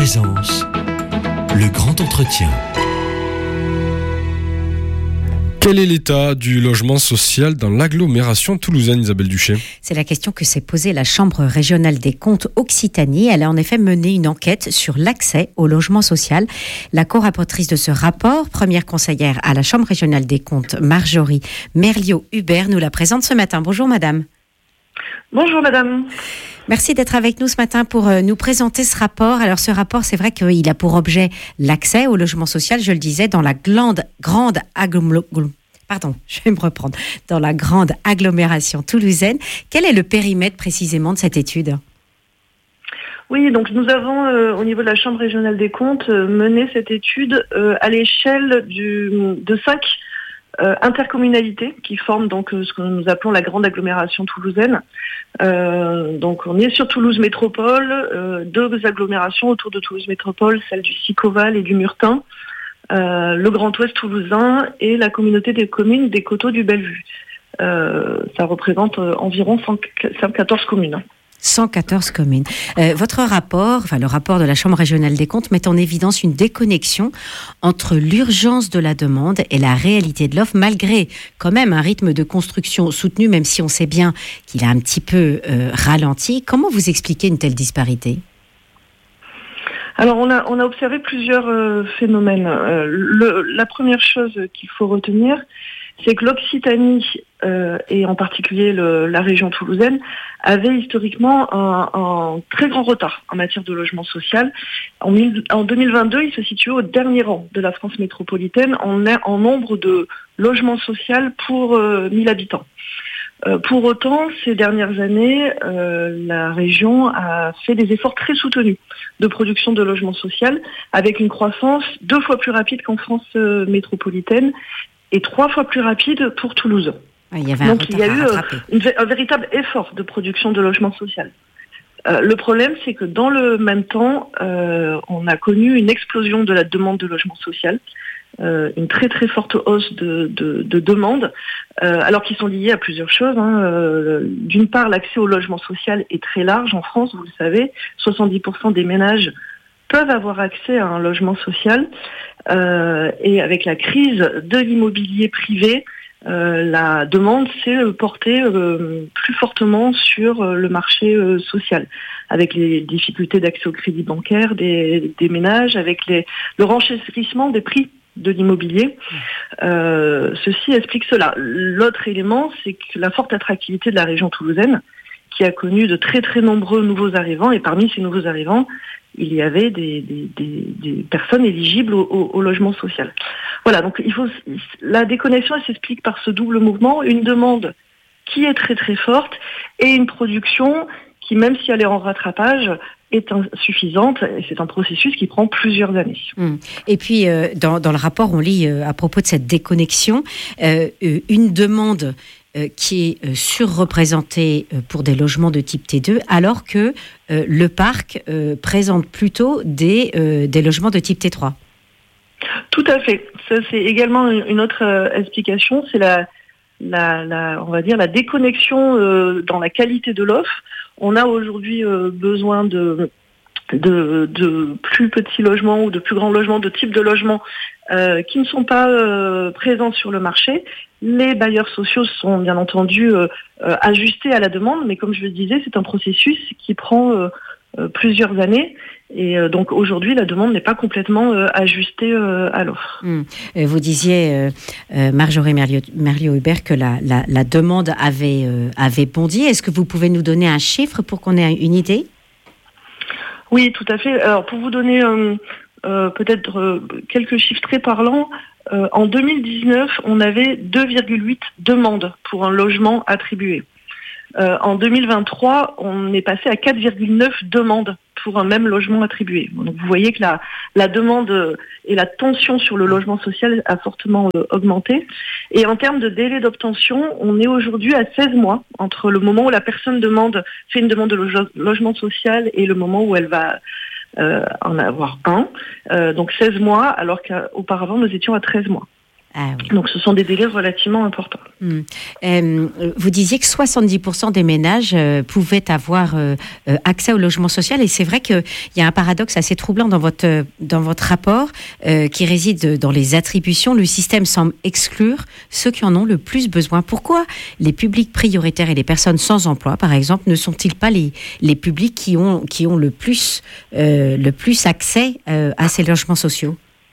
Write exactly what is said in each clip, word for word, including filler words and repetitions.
Présence, le grand entretien. Quel est l'état du logement social dans l'agglomération toulousaine, Isabelle Duché ? C'est la question que s'est posée la Chambre régionale des comptes Occitanie. Elle a en effet mené une enquête sur l'accès au logement social. La co-rapportrice de ce rapport, première conseillère à la Chambre régionale des comptes, Marjorie Merliot-Hubert, nous la présente ce matin. Bonjour madame. Bonjour madame. Merci d'être avec nous ce matin pour nous présenter ce rapport. Alors ce rapport, c'est vrai qu'il a pour objet l'accès au logement social, je le disais, dans la grande, grande agglomération. Pardon, je vais me reprendre. Dans la grande agglomération toulousaine. Quel est le périmètre précisément de cette étude ? Oui, donc nous avons, euh, au niveau de la Chambre régionale des comptes, euh, mené cette étude euh, à l'échelle du, de cinq euh, intercommunalités qui forment donc euh, ce que nous appelons la grande agglomération toulousaine. Euh, donc on est sur Toulouse Métropole, euh, deux agglomérations autour de Toulouse Métropole, celle du Sicoval et du Murtin. Euh, le Grand Ouest toulousain et la communauté des communes des Coteaux du Bellevue. Euh, ça représente euh, environ cent quatorze communes. cent quatorze communes. Euh, votre rapport, enfin le rapport de la Chambre régionale des comptes, met en évidence une déconnexion entre l'urgence de la demande et la réalité de l'offre, malgré quand même un rythme de construction soutenu, même si on sait bien qu'il a un petit peu euh, ralenti. Comment vous expliquez une telle disparité ? Alors on a on a observé plusieurs euh, phénomènes. Euh, le, la première chose qu'il faut retenir, c'est que l'Occitanie euh, et en particulier le, la région toulousaine avait historiquement un, un très grand retard en matière de logement social. En, mille, en deux mille vingt-deux, il se situe au dernier rang de la France métropolitaine en, en nombre de logements sociaux pour euh, mille habitants. Euh, pour autant, ces dernières années, euh, la région a fait des efforts très soutenus de production de logements sociaux, avec une croissance deux fois plus rapide qu'en France euh, métropolitaine et trois fois plus rapide pour Toulouse. Il y avait un Donc il y a eu euh, une, un véritable effort de production de logements sociaux. Euh, le problème, c'est que dans le même temps, euh, on a connu une explosion de la demande de logement social. Euh, une très très forte hausse de, de, de demandes, euh, alors qu'ils sont liés à plusieurs choses. Hein. Euh, d'une part, l'accès au logement social est très large en France, vous le savez, soixante-dix pour cent des ménages peuvent avoir accès à un logement social, euh, et avec la crise de l'immobilier privé, euh, la demande s'est portée euh, plus fortement sur euh, le marché euh, social, avec les difficultés d'accès au crédit bancaire des, des ménages, avec les, le renchérissement des prix de l'immobilier. Euh, ceci explique cela. L'autre élément, c'est que la forte attractivité de la région toulousaine, qui a connu de très très nombreux nouveaux arrivants, et parmi ces nouveaux arrivants, il y avait des, des, des, des personnes éligibles au, au, au logement social. Voilà, donc il faut, la déconnexion, elle s'explique par ce double mouvement, une demande qui est très très forte, et une production qui, même si elle est en rattrapage, est insuffisante, et c'est un processus qui prend plusieurs années. Mmh. Et puis, euh, dans, dans le rapport, on lit euh, à propos de cette déconnexion, euh, euh, une demande euh, qui est euh, surreprésentée euh, pour des logements de type T deux, alors que euh, le parc euh, présente plutôt des, euh, des logements de type T trois. Tout à fait. Ça, c'est également une autre euh, explication, c'est la, la, la, on va dire, la déconnexion euh, dans la qualité de l'offre. On a aujourd'hui euh, besoin de, de, de plus petits logements ou de plus grands logements, de types de logements euh, qui ne sont pas euh, présents sur le marché. Les bailleurs sociaux sont bien entendu euh, euh, ajustés à la demande, mais comme je le disais, c'est un processus qui prend euh, euh, plusieurs années. Et euh, donc aujourd'hui, la demande n'est pas complètement euh, ajustée euh, à l'offre. Mmh. Vous disiez, euh, euh, Marjorie Merliot-Hubert, que la, la, la demande avait, euh, avait bondi. Est-ce que vous pouvez nous donner un chiffre pour qu'on ait une idée ? Oui, tout à fait. Alors pour vous donner euh, euh, peut-être euh, quelques chiffres très parlants, euh, en deux mille dix-neuf, on avait deux virgule huit demandes pour un logement attribué. Euh, en deux mille vingt-trois, on est passé à quatre virgule neuf demandes pour un même logement attribué. Donc vous voyez que la, la demande et la tension sur le logement social a fortement euh, augmenté. Et en termes de délai d'obtention, on est aujourd'hui à seize mois entre le moment où la personne demande, fait une demande de loge, logement social et le moment où elle va euh, en avoir un. Euh, donc seize mois, alors qu'auparavant nous étions à treize mois. Ah oui. Donc ce sont des délais relativement importants. Mmh. Euh, vous disiez que soixante-dix pour cent des ménages euh, pouvaient avoir euh, euh, accès au logement social, et c'est vrai qu'il y a un paradoxe assez troublant dans votre, dans votre rapport euh, qui réside dans les attributions. Le système semble exclure ceux qui en ont le plus besoin. Pourquoi les publics prioritaires et les personnes sans emploi, par exemple, ne sont-ils pas les, les publics qui ont, qui ont le plus, euh, le plus accès euh, à ces logements sociaux ?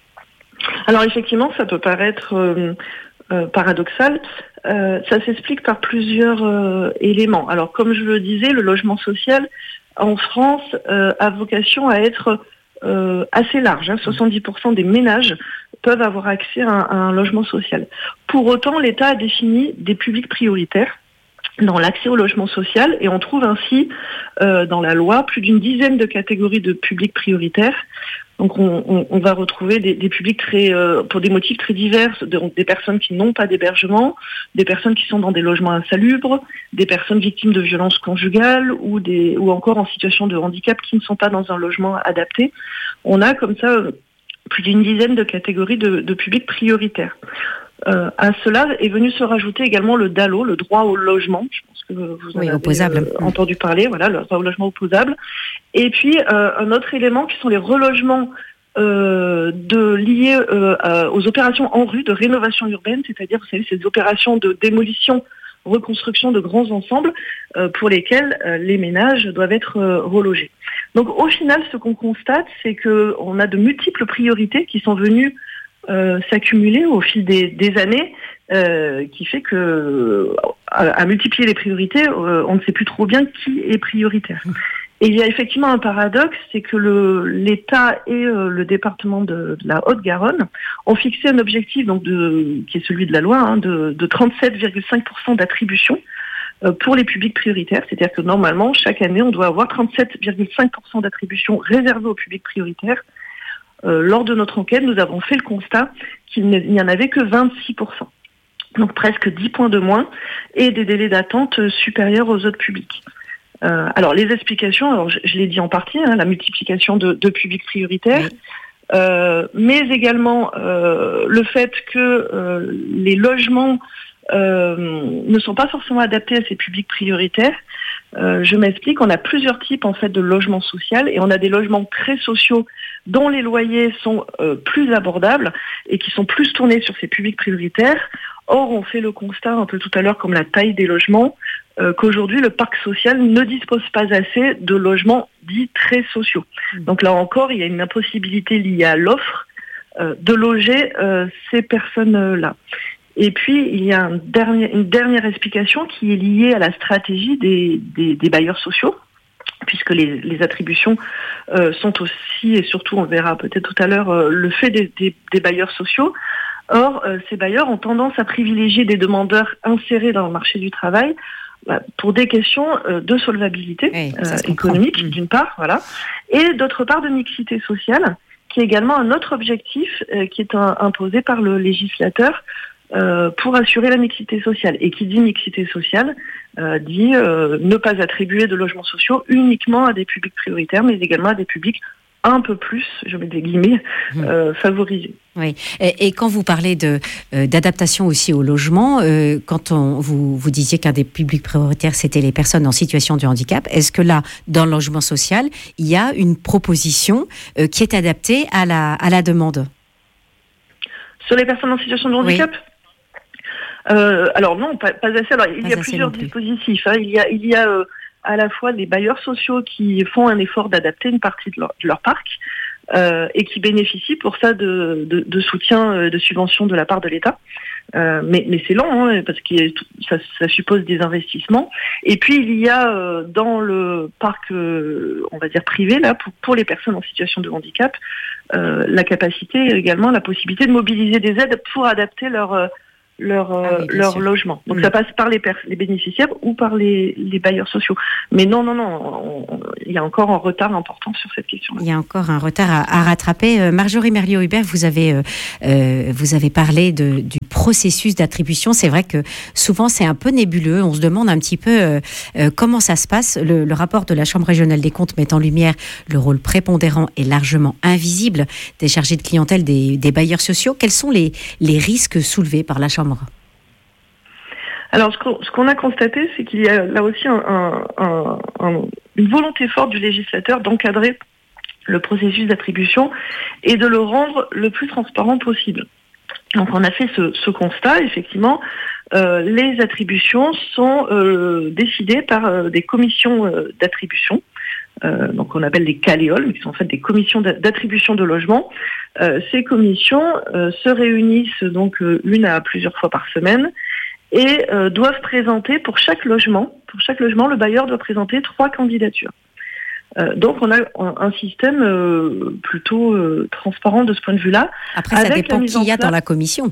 Alors effectivement, ça peut paraître euh, euh, paradoxal. Euh, ça s'explique par plusieurs euh, éléments. Alors comme je le disais, le logement social en France euh, a vocation à être euh, assez large. Hein. soixante-dix pour cent des ménages peuvent avoir accès à un, à un logement social. Pour autant, l'État a défini des publics prioritaires dans l'accès au logement social, et on trouve ainsi euh, dans la loi plus d'une dizaine de catégories de publics prioritaires. Donc on, on, on va retrouver des, des publics très, euh, pour des motifs très divers, donc des personnes qui n'ont pas d'hébergement, des personnes qui sont dans des logements insalubres, des personnes victimes de violences conjugales ou, des, ou encore en situation de handicap qui ne sont pas dans un logement adapté. On a comme ça euh, plus d'une dizaine de catégories de, de publics prioritaires. Euh, à cela est venu se rajouter également le D A L O, le droit au logement. Je pense que vous en oui, avez opposable. Euh, entendu parler, voilà, le droit au logement opposable. Et puis euh, un autre élément qui sont les relogements euh, de, liés euh, aux opérations en rue de rénovation urbaine, c'est-à-dire, vous savez, ces opérations de démolition, reconstruction de grands ensembles euh, pour lesquels euh, les ménages doivent être euh, relogés. Donc au final, ce qu'on constate, c'est qu'on a de multiples priorités qui sont venues Euh, s'accumuler au fil des, des années, euh, qui fait que à, à multiplier les priorités, euh, on ne sait plus trop bien qui est prioritaire. Et il y a effectivement un paradoxe, c'est que le, l'État et euh, le département de, de la Haute-Garonne ont fixé un objectif, donc de, qui est celui de la loi, hein, de, de trente-sept virgule cinq pour cent d'attribution euh, pour les publics prioritaires. C'est-à-dire que normalement, chaque année, on doit avoir trente-sept virgule cinq pour cent d'attribution réservée aux publics prioritaires. Euh, lors de notre enquête, nous avons fait le constat qu'il n'y en avait que vingt-six pour cent. Donc presque dix points de moins, et des délais d'attente supérieurs aux autres publics. Euh, alors les explications, alors je, je l'ai dit en partie, hein, la multiplication de, de publics prioritaires, euh, mais également euh, le fait que euh, les logements euh, ne sont pas forcément adaptés à ces publics prioritaires. Euh, je m'explique, on a plusieurs types en fait de logements sociaux, et on a des logements très sociaux dont les loyers sont euh, plus abordables et qui sont plus tournés sur ces publics prioritaires. Or, on fait le constat un peu tout à l'heure, comme la taille des logements, euh, qu'aujourd'hui le parc social ne dispose pas assez de logements dits très sociaux. Donc là encore, il y a une impossibilité liée à l'offre euh, de loger euh, ces personnes-là. Et puis, il y a un dernier, une dernière explication qui est liée à la stratégie des, des, des bailleurs sociaux, puisque les, les attributions euh, sont aussi, et surtout, on verra peut-être tout à l'heure, euh, le fait des, des, des bailleurs sociaux. Or, euh, ces bailleurs ont tendance à privilégier des demandeurs insérés dans le marché du travail bah, pour des questions euh, de solvabilité oui, euh, économique, mmh. d'une part, voilà, et d'autre part de mixité sociale, qui est également un autre objectif euh, qui est un, imposé par le législateur Euh, pour assurer la mixité sociale. Et qui dit mixité sociale euh, dit euh, ne pas attribuer de logements sociaux uniquement à des publics prioritaires, mais également à des publics un peu plus, je mets des guillemets, euh, favorisés. Oui. Et, et quand vous parlez de, euh, d'adaptation aussi au logement, euh, quand on, vous, vous disiez qu'un des publics prioritaires, c'était les personnes en situation de handicap, est-ce que là, dans le logement social, il y a une proposition euh, qui est adaptée à la, à la demande ? Sur les personnes en situation de handicap ? Oui. Euh, alors non, pas, pas assez. Alors, il pas y a plusieurs dispositifs. Hein. Il y a, il y a euh, à la fois des bailleurs sociaux qui font un effort d'adapter une partie de leur, de leur parc euh, et qui bénéficient pour ça de, de, de soutien, de subventions de la part de l'État. Euh, mais, mais c'est lent, hein, parce que ça, ça suppose des investissements. Et puis il y a euh, dans le parc, euh, on va dire privé, là, pour, pour les personnes en situation de handicap, euh, la capacité également, la possibilité de mobiliser des aides pour adapter leur euh, leur, euh, ah oui, leur sûr. logement. Donc mmh. ça passe par les, pers- les bénéficiaires ou par les, les bailleurs sociaux. Mais non, non, non, il y a encore un retard important sur cette question-là. Il y a encore un retard à, à rattraper. Euh, Marjorie Merliot-Hubert, vous avez, euh, euh, vous avez parlé de, du processus d'attribution. C'est vrai que souvent c'est un peu nébuleux. On se demande un petit peu euh, euh, comment ça se passe. Le, le rapport de la Chambre régionale des comptes met en lumière le rôle prépondérant et largement invisible des chargés de clientèle des, des bailleurs sociaux. Quels sont les, les risques soulevés par la Chambre ? Alors, ce qu'on, ce qu'on a constaté, c'est qu'il y a là aussi un, un, un, un, une volonté forte du législateur d'encadrer le processus d'attribution et de le rendre le plus transparent possible. Donc, on a fait ce, ce constat, effectivement, euh, les attributions sont euh, décidées par euh, des commissions euh, d'attribution. Euh, donc on appelle des caléoles, qui sont en fait des commissions d'attribution de logement. Euh, ces commissions euh, se réunissent donc euh, une à plusieurs fois par semaine et euh, doivent présenter pour chaque logement, pour chaque logement, le bailleur doit présenter trois candidatures. Euh, donc on a un, un système euh, plutôt euh, transparent de ce point de vue-là. Après, ça dépend qui il y a dans la commission.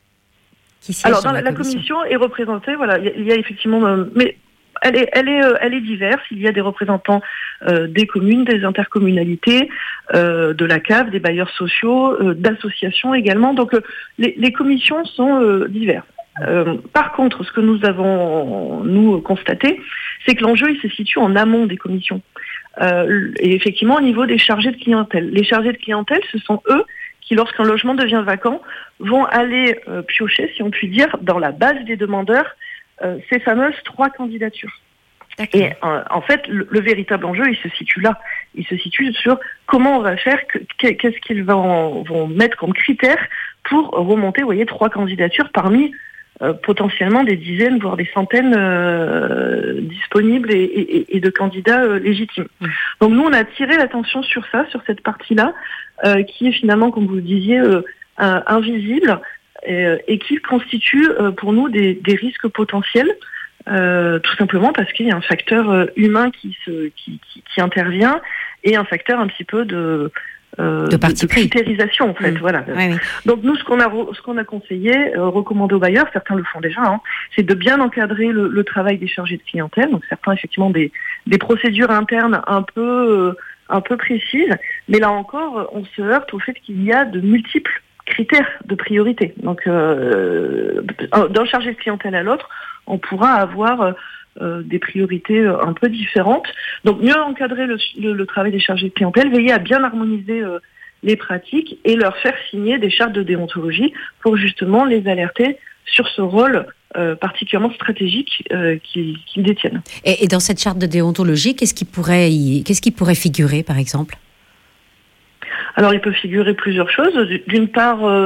Qui Alors dans la, la commission. commission est représentée, voilà, il y, il y a effectivement, euh, mais Elle est, elle, est, elle est diverse. Il y a des représentants euh, des communes, des intercommunalités, euh, de la C A V, des bailleurs sociaux, euh, d'associations également. Donc euh, les, les commissions sont euh, diverses. Euh, par contre, ce que nous avons nous constaté, c'est que l'enjeu il se situe en amont des commissions. Euh, et effectivement, au niveau des chargés de clientèle. Les chargés de clientèle, ce sont eux qui, lorsqu'un logement devient vacant, vont aller euh, piocher, si on peut dire, dans la base des demandeurs, Euh, ces fameuses trois candidatures. D'accord. Et euh, en fait, le, le véritable enjeu, il se situe là. Il se situe sur comment on va faire, que, qu'est-ce qu'ils vont, vont mettre comme critères pour remonter, vous voyez, trois candidatures parmi euh, potentiellement des dizaines, voire des centaines euh, disponibles et, et, et de candidats euh, légitimes. Mmh. Donc nous, on a tiré l'attention sur ça, sur cette partie-là, euh, qui est finalement, comme vous le disiez, euh, euh, invisible. Et, et qui constitue euh, pour nous des, des risques potentiels, euh, tout simplement parce qu'il y a un facteur euh, humain qui, se, qui, qui, qui intervient et un facteur un petit peu de, euh, de, de, de critérisation en fait. Mmh. Voilà. Oui, oui. Donc nous, ce qu'on a, ce qu'on a conseillé, euh, recommandé aux bailleurs, certains le font déjà, hein, c'est de bien encadrer le, le travail des chargés de clientèle. Donc certains effectivement des, des procédures internes un peu, euh, un peu précises, mais là encore, on se heurte au fait qu'il y a de multiples critères de priorité. Donc, euh, d'un chargé de clientèle à l'autre, on pourra avoir euh, des priorités un peu différentes. Donc, mieux encadrer le, le, le travail des chargés de clientèle, veiller à bien harmoniser euh, les pratiques et leur faire signer des chartes de déontologie pour justement les alerter sur ce rôle euh, particulièrement stratégique euh, qu'ils, qu'ils détiennent. Et, et dans cette charte de déontologie, qu'est-ce qui pourrait, y, qu'est-ce qui pourrait figurer, par exemple ? Alors, il peut figurer plusieurs choses. D'une part, euh,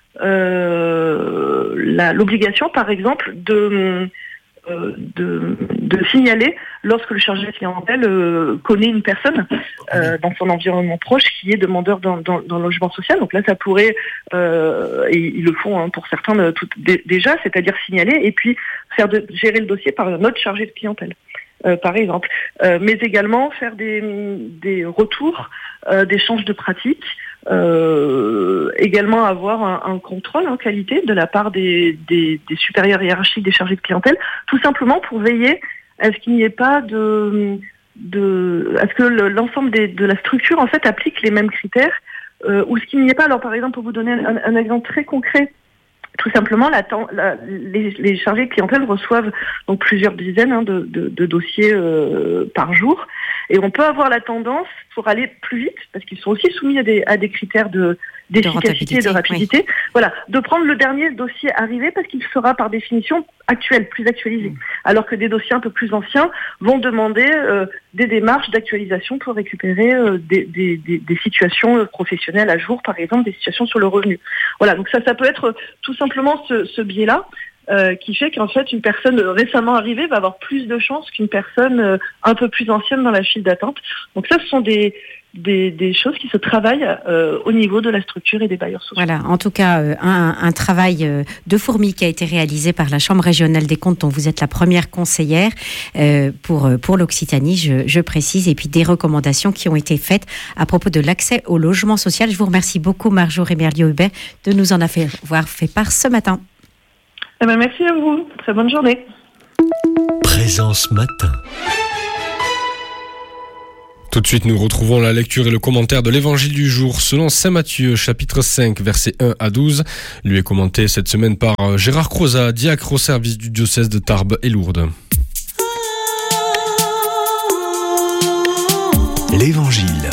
euh, la, l'obligation, par exemple, de, euh, de, de signaler lorsque le chargé de clientèle euh, connaît une personne euh, dans son environnement proche qui est demandeur dans, dans, dans le logement social. Donc là, ça pourrait, euh, et ils le font hein, pour certains de, tout, d- déjà, c'est-à-dire signaler et puis faire de, gérer le dossier par un autre chargé de clientèle. Euh, par exemple, euh, mais également faire des, des retours, euh, d'échanges de pratiques, euh, également avoir un, un contrôle en qualité de la part des, des, des supérieurs hiérarchiques des chargés de clientèle, tout simplement pour veiller à ce qu'il n'y ait pas de, de à ce que le, l'ensemble des, de la structure en fait applique les mêmes critères, euh, ou ce qu'il n'y ait pas. Alors par exemple, pour vous donner un, un exemple très concret. Tout simplement, la, la, les, les chargés de clientèle reçoivent donc plusieurs dizaines hein, de, de, de dossiers euh, par jour, et on peut avoir la tendance pour aller plus vite, parce qu'ils sont aussi soumis à des, à des critères de, d'efficacité et de rapidité, oui. Voilà, de prendre le dernier dossier arrivé parce qu'il sera par définition actuel, plus actualisé, mmh. alors que des dossiers un peu plus anciens vont demander euh, des démarches d'actualisation pour récupérer euh, des, des, des, des situations professionnelles à jour, par exemple des situations sur le revenu. Voilà, donc ça, ça peut être tout simplement ce, ce biais-là euh, qui fait qu'en fait une personne récemment arrivée va avoir plus de chances qu'une personne euh, un peu plus ancienne dans la file d'attente. Donc ça, ce sont des Des, des choses qui se travaillent euh, au niveau de la structure et des bailleurs sociaux. Voilà, en tout cas, euh, un, un travail euh, de fourmi qui a été réalisé par la Chambre régionale des comptes, dont vous êtes la première conseillère euh, pour, pour l'Occitanie, je, je précise, et puis des recommandations qui ont été faites à propos de l'accès au logement social. Je vous remercie beaucoup, Marjorie Merliot-Hubert, de nous en avoir fait part ce matin. Eh ben, merci à vous. Très bonne journée. Présence matin. Tout de suite, nous retrouvons la lecture et le commentaire de l'évangile du jour selon saint Matthieu, chapitre cinq, versets un à douze. Lui est commenté cette semaine par Gérard Crozat, diacre au service du diocèse de Tarbes et Lourdes. L'évangile.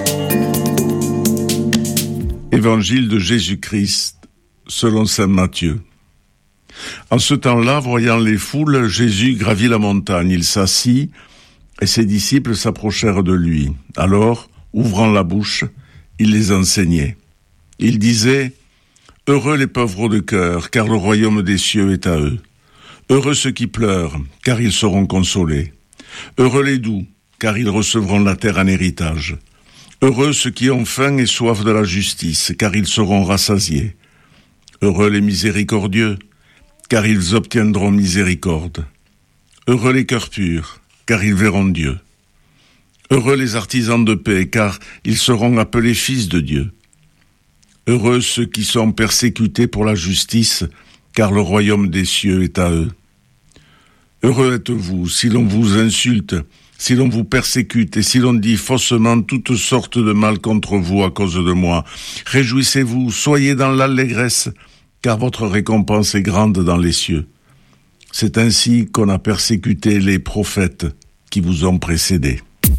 Évangile de Jésus-Christ selon saint Matthieu. En ce temps-là, voyant les foules, Jésus gravit la montagne. Il s'assit et ses disciples s'approchèrent de lui. Alors, ouvrant la bouche, il les enseignait. Il disait : « Heureux les pauvres de cœur, car le royaume des cieux est à eux. Heureux ceux qui pleurent, car ils seront consolés. Heureux les doux, car ils recevront la terre en héritage. Heureux ceux qui ont faim et soif de la justice, car ils seront rassasiés. Heureux les miséricordieux, car ils obtiendront miséricorde. Heureux les cœurs purs, car ils verront Dieu. Heureux les artisans de paix, car ils seront appelés fils de Dieu. Heureux ceux qui sont persécutés pour la justice, car le royaume des cieux est à eux. Heureux êtes-vous si l'on vous insulte, si l'on vous persécute et si l'on dit faussement toutes sortes de mal contre vous à cause de moi. Réjouissez-vous, soyez dans l'allégresse, car votre récompense est grande dans les cieux. C'est ainsi qu'on a persécuté les prophètes qui vous ont précédés.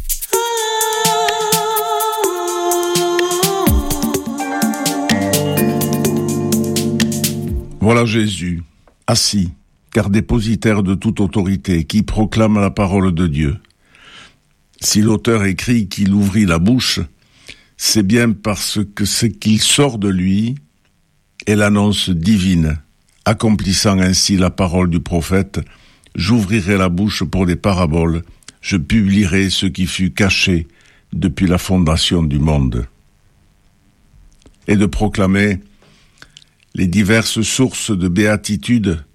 Voilà Jésus, assis, car dépositaire de toute autorité, qui proclame la parole de Dieu. Si l'auteur écrit qu'il ouvrit la bouche, c'est bien parce que ce qu'il sort de lui est l'annonce divine, accomplissant ainsi la parole du prophète : « J'ouvrirai la bouche pour des paraboles, je publierai ce qui fut caché depuis la fondation du monde. » Et de proclamer les diverses sources de béatitude.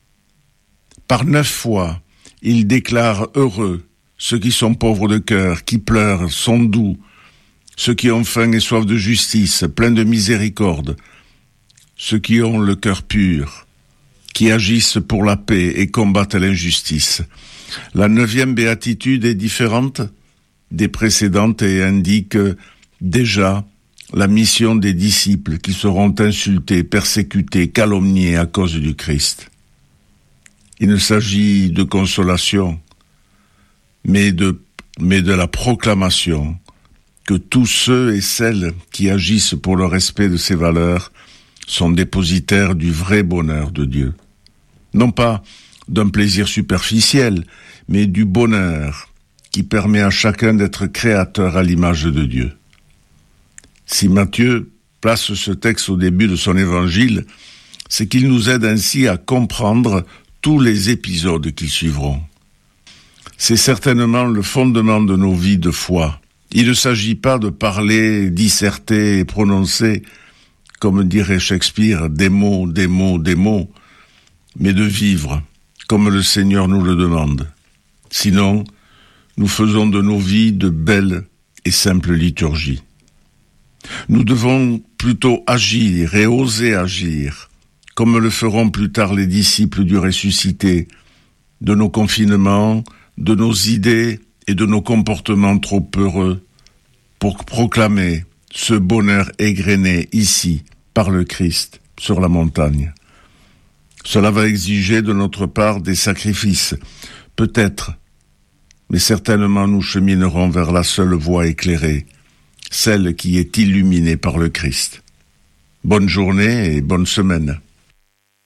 Par neuf fois, il déclare heureux ceux qui sont pauvres de cœur, qui pleurent, sont doux, ceux qui ont faim et soif de justice, pleins de miséricorde, ceux qui ont le cœur pur, qui agissent pour la paix et combattent l'injustice. La neuvième béatitude est différente des précédentes et indique déjà la mission des disciples qui seront insultés, persécutés, calomniés à cause du Christ. Il ne s'agit de consolation, mais de, mais de la proclamation que tous ceux et celles qui agissent pour le respect de ces valeurs sont dépositaires du vrai bonheur de Dieu. Non pas d'un plaisir superficiel, mais du bonheur qui permet à chacun d'être créateur à l'image de Dieu. Si Matthieu place ce texte au début de son évangile, c'est qu'il nous aide ainsi à comprendre tous les épisodes qui suivront. C'est certainement le fondement de nos vies de foi. Il ne s'agit pas de parler, disserter et prononcer, comme dirait Shakespeare, des mots, des mots, des mots, mais de vivre, comme le Seigneur nous le demande. Sinon, nous faisons de nos vies de belles et simples liturgies. Nous devons plutôt agir et oser agir, comme le feront plus tard les disciples du ressuscité, de nos confinements, de nos idées et de nos comportements trop heureux, pour proclamer ce bonheur égrené ici, par le Christ, sur la montagne. Cela va exiger de notre part des sacrifices, peut-être, mais certainement nous cheminerons vers la seule voie éclairée, celle qui est illuminée par le Christ. Bonne journée et bonne semaine.